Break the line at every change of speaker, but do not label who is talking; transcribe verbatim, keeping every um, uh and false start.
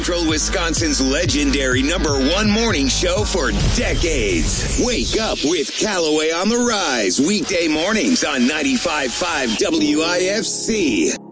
Central Wisconsin's legendary number one morning show for decades. Wake up with Callaway on the Rise, weekday mornings on ninety-five point five W I F C.